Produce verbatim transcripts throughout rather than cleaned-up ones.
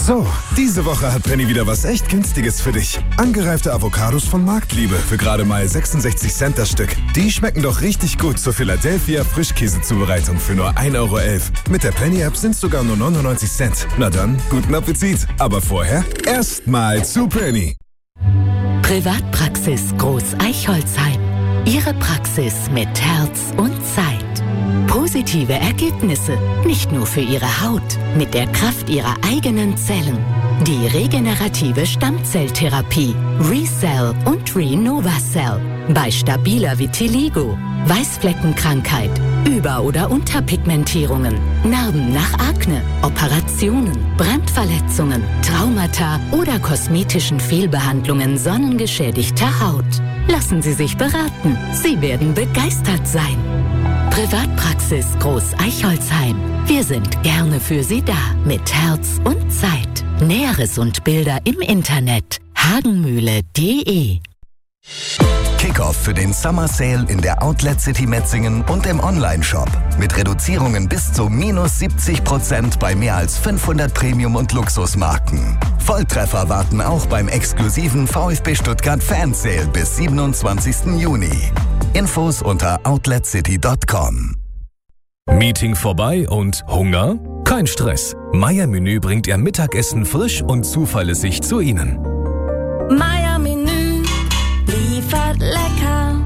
So, diese Woche hat Penny wieder was echt Günstiges für dich. Angereifte Avocados von Marktliebe für gerade mal sechsundsechzig Cent das Stück. Die schmecken doch richtig gut zur Philadelphia Frischkäsezubereitung für nur ein Euro elf. Mit der Penny-App sind es sogar nur neunundneunzig Cent. Na dann, guten Appetit. Aber vorher erstmal zu Penny. Privatpraxis Groß-Eichholzheim. Ihre Praxis mit Herz und Zeit. Positive Ergebnisse, nicht nur für Ihre Haut, mit der Kraft Ihrer eigenen Zellen. Die regenerative Stammzelltherapie ReCell und RenovaCell. Bei stabiler Vitiligo, Weißfleckenkrankheit, Über- oder Unterpigmentierungen, Narben nach Akne, Operationen, Brandverletzungen, Traumata oder kosmetischen Fehlbehandlungen sonnengeschädigter Haut. Lassen Sie sich beraten. Sie werden begeistert sein. Privatpraxis Groß-Eichholzheim. Wir sind gerne für Sie da. Mit Herz und Zeit. Näheres und Bilder im Internet. hagenmühle punkt de. Kickoff für den Summer Sale in der Outlet City Metzingen und im Online-Shop. Mit Reduzierungen bis zu minus siebzig Prozent bei mehr als fünfhundert Premium- und Luxusmarken. Volltreffer warten auch beim exklusiven VfB Stuttgart Fan Sale bis siebenundzwanzigsten Juni. Infos unter outlet city punkt com. Meeting vorbei und Hunger? Kein Stress. Meier Menü bringt Ihr Mittagessen frisch und zuverlässig zu Ihnen. Meier Menü liefert lecker.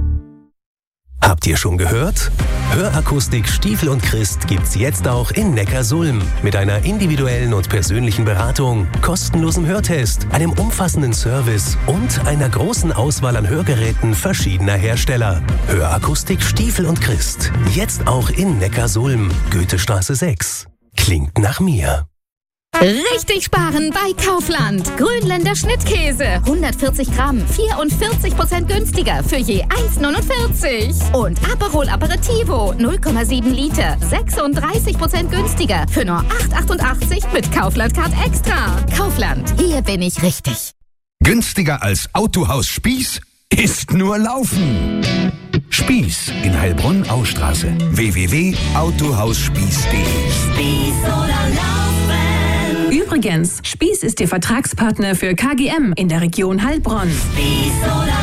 Habt ihr schon gehört? Hörakustik Stiefel und Christ gibt's jetzt auch in Neckarsulm. Mit einer individuellen und persönlichen Beratung, kostenlosem Hörtest, einem umfassenden Service und einer großen Auswahl an Hörgeräten verschiedener Hersteller. Hörakustik Stiefel und Christ. Jetzt auch in Neckarsulm. Goethestraße sechs. Klingt nach mir. Richtig sparen bei Kaufland. Grünländer Schnittkäse. hundertvierzig Gramm. vierundvierzig Prozent günstiger für je eins neunundvierzig. Und Aperol Aperitivo. null Komma sieben Liter. sechsunddreißig Prozent günstiger für nur acht achtundachtzig mit Kaufland Card Extra. Kaufland. Hier bin ich richtig. Günstiger als Autohaus Spieß ist nur Laufen. Spieß in Heilbronn-Ausstraße. w w w punkt autohausspieß punkt de. Spieß oder Laufen. Übrigens, Spieß ist Ihr Vertragspartner für K G M in der Region Heilbronn. Spieß oder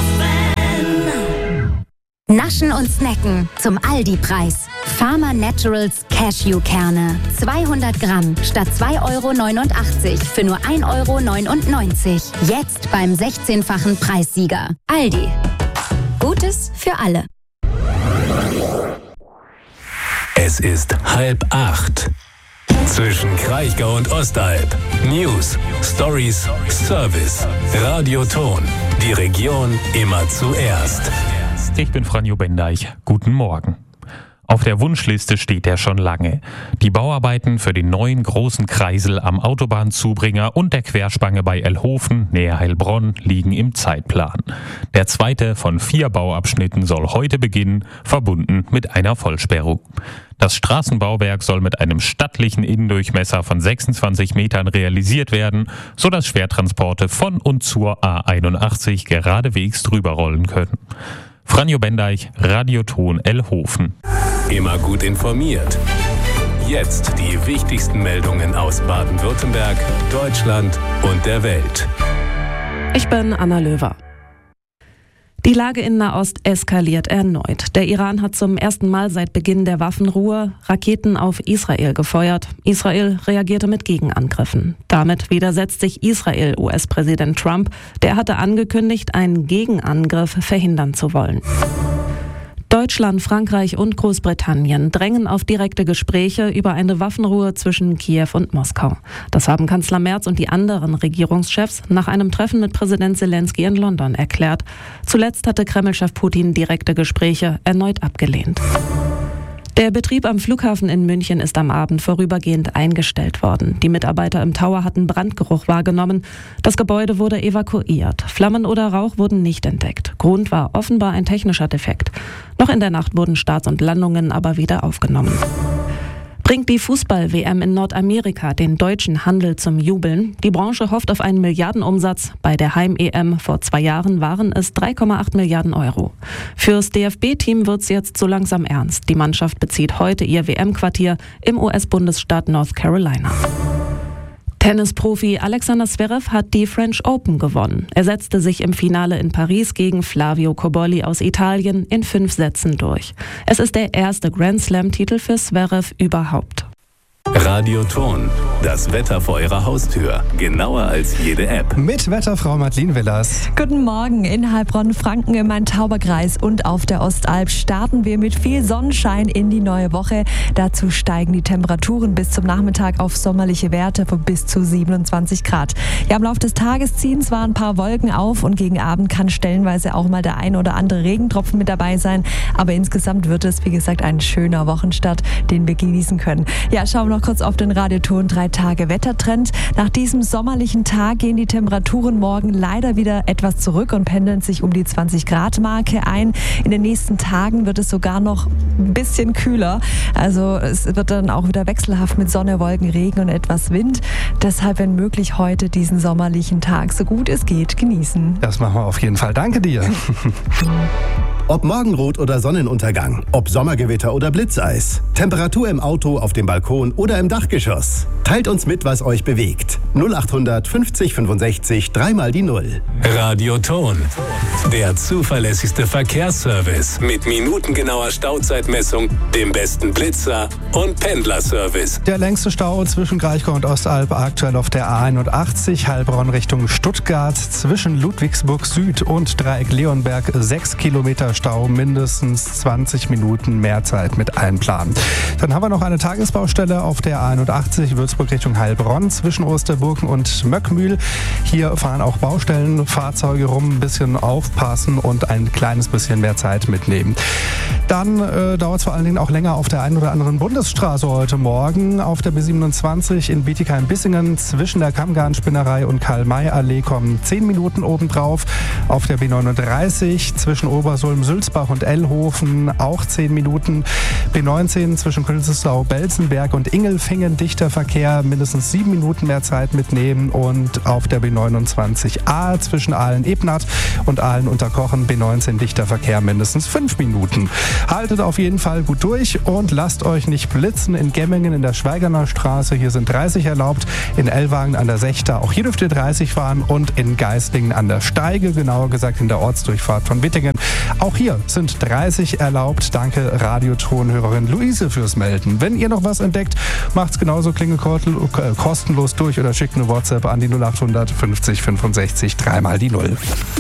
Laufen. Naschen und Snacken zum Aldi-Preis. Farmer Naturals Cashewkerne. zweihundert Gramm statt zwei Euro neunundachtzig für nur ein Euro neunundneunzig. Jetzt beim sechzehnfachen Preissieger. Aldi. Gutes für alle. Es ist halb acht. Zwischen Kraichgau und Ostalb. News, Stories, Service, Radioton. Die Region immer zuerst. Ich bin Franjo Bendeich. Guten Morgen. Auf der Wunschliste steht er schon lange. Die Bauarbeiten für den neuen großen Kreisel am Autobahnzubringer und der Querspange bei Elhofen, nähe Heilbronn, liegen im Zeitplan. Der zweite von vier Bauabschnitten soll heute beginnen, verbunden mit einer Vollsperrung. Das Straßenbauwerk soll mit einem stattlichen Innendurchmesser von sechsundzwanzig Metern realisiert werden, sodass Schwertransporte von und zur A einundachtzig geradewegs drüber rollen können. Franjo Bendeich, Radioton Elhofen. Immer gut informiert. Jetzt die wichtigsten Meldungen aus Baden-Württemberg, Deutschland und der Welt. Ich bin Anna Löwer. Die Lage in Nahost eskaliert erneut. Der Iran hat zum ersten Mal seit Beginn der Waffenruhe Raketen auf Israel gefeuert. Israel reagierte mit Gegenangriffen. Damit widersetzt sich Israel U S-Präsident Trump. Der hatte angekündigt, einen Gegenangriff verhindern zu wollen. Deutschland, Frankreich und Großbritannien drängen auf direkte Gespräche über eine Waffenruhe zwischen Kiew und Moskau. Das haben Kanzler Merz und die anderen Regierungschefs nach einem Treffen mit Präsident Zelensky in London erklärt. Zuletzt hatte Kremlchef Putin direkte Gespräche erneut abgelehnt. Der Betrieb am Flughafen in München ist am Abend vorübergehend eingestellt worden. Die Mitarbeiter im Tower hatten Brandgeruch wahrgenommen. Das Gebäude wurde evakuiert. Flammen oder Rauch wurden nicht entdeckt. Grund war offenbar ein technischer Defekt. Noch in der Nacht wurden Starts und Landungen aber wieder aufgenommen. Bringt die Fußball-W M in Nordamerika den deutschen Handel zum Jubeln? Die Branche hofft auf einen Milliardenumsatz. Bei der Heim-E M vor zwei Jahren waren es drei Komma acht Milliarden Euro. Fürs D F B-Team wird's jetzt so langsam ernst. Die Mannschaft bezieht heute ihr W M-Quartier im U S-Bundesstaat North Carolina. Tennisprofi Alexander Zverev hat die French Open gewonnen. Er setzte sich im Finale in Paris gegen Flavio Cobolli aus Italien in fünf Sätzen durch. Es ist der erste Grand Slam-Titel für Zverev überhaupt. Radioton, das Wetter vor Ihrer Haustür. Genauer als jede App. Mit Wetterfrau Madeleine Willers. Guten Morgen. In Heilbronn, Franken, im Main-Tauber-Kreis und auf der Ostalb starten wir mit viel Sonnenschein in die neue Woche. Dazu steigen die Temperaturen bis zum Nachmittag auf sommerliche Werte von bis zu siebenundzwanzig Grad. Ja, im Laufe des Tages ziehen zwar ein paar Wolken auf und gegen Abend kann stellenweise auch mal der ein oder andere Regentropfen mit dabei sein. Aber insgesamt wird es, wie gesagt, ein schöner Wochenstart, den wir genießen können. Ja, schauen wir noch kurz auf den Radioton drei Tage Wettertrend. Nach diesem sommerlichen Tag gehen die Temperaturen morgen leider wieder etwas zurück und pendeln sich um die zwanzig Grad Marke ein. In den nächsten Tagen wird es sogar noch ein bisschen kühler. Also es wird dann auch wieder wechselhaft mit Sonne, Wolken, Regen und etwas Wind. Deshalb, wenn möglich, heute diesen sommerlichen Tag so gut es geht genießen. Das machen wir auf jeden Fall. Danke dir. Ob Morgenrot oder Sonnenuntergang, ob Sommergewitter oder Blitzeis, Temperatur im Auto, auf dem Balkon oder im Dachgeschoss. Teilt uns mit, was euch bewegt. null achthundert fünfzig fünfundsechzig, dreimal die Null. Radioton, der zuverlässigste Verkehrsservice mit minutengenauer Stauzeitmessung, dem besten Blitzer und Pendlerservice. Der längste Stau zwischen Kraichgau und Ostalb aktuell auf der A einundachtzig, Heilbronn Richtung Stuttgart, zwischen Ludwigsburg Süd und Dreieck Leonberg sechs Kilometer Stau, mindestens zwanzig Minuten mehr Zeit mit einplanen. Dann haben wir noch eine Tagesbaustelle auf der A einundachtzig, Würzburg Richtung Heilbronn, zwischen Osterburgen und Möckmühl. Hier fahren auch Baustellenfahrzeuge rum, ein bisschen aufpassen und ein kleines bisschen mehr Zeit mitnehmen. Dann äh, dauert es vor allen Dingen auch länger auf der einen oder anderen Bundesstraße heute Morgen. Auf der B siebenundzwanzig in Bietigheim-Bissingen zwischen der Kammgarnspinnerei und Karl-May-Allee kommen zehn Minuten obendrauf. Auf der B neununddreißig zwischen Obersulm, Sülzbach und Ellhofen auch zehn Minuten. B neunzehn zwischen Künzelsau, Belzenberg und Ingelfingen dichter Verkehr, mindestens sieben Minuten mehr Zeit mitnehmen. Und auf der B neunundzwanzig A zwischen Aalen-Ebnath und Aalen-Unterkochen B neunzehn dichter Verkehr, mindestens fünf Minuten. Haltet auf jeden Fall gut durch und lasst euch nicht blitzen. In Gemmingen in der Schweigerner Straße, hier sind dreißig erlaubt. In Ellwangen an der Sechter, auch hier dürft ihr dreißig fahren. Und in Geislingen an der Steige, genauer gesagt in der Ortsdurchfahrt von Wittingen. Auch hier sind dreißig erlaubt. Danke Radiotonhörerin Luise fürs Melden. Wenn ihr noch was entdeckt, macht's genauso klingelkortel äh, kostenlos durch oder schickt eine WhatsApp an die null achthundert fünfzig fünfundsechzig, dreimal die Null.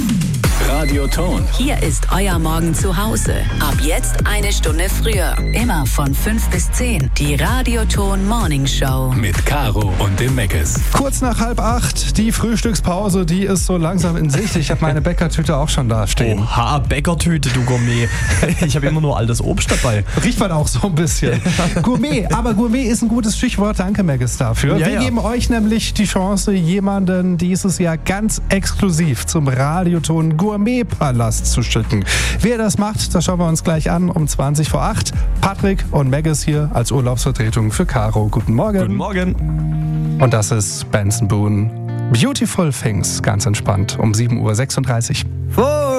Radioton. Hier ist euer Morgen zu Hause. Ab jetzt eine Stunde früher. Immer von fünf bis zehn. Die Radioton Morning Show. Mit Caro und dem Meckes. Kurz nach halb acht, die Frühstückspause, die ist so langsam in Sicht. Ich habe meine Bäckertüte auch schon da stehen. Oha, Bäckertüte, du Gourmet. Ich habe immer nur altes Obst dabei. Riecht man auch so ein bisschen. Gourmet, aber Gourmet ist ein gutes Stichwort. Danke, Meckes, dafür. Ja, Wir ja. geben euch nämlich die Chance, jemanden dieses Jahr ganz exklusiv zum Radioton Gourmet-Palast zu schicken. Wer das macht, das schauen wir uns gleich an um zwanzig vor acht. Patrick und Meckes hier als Urlaubsvertretung für Caro. Guten Morgen. Guten Morgen. Und das ist Benson Boone. Beautiful Things, ganz entspannt, um sieben Uhr sechsunddreißig. Vor